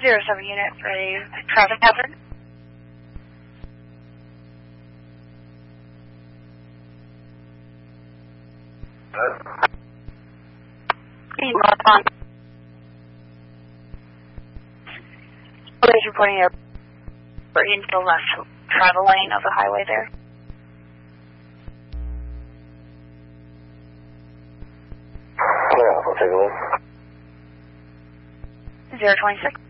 07 unit for a traffic hazard. Northbound. Police reporting into the left travel lane of the highway there. Yeah, we'll take a look. 026.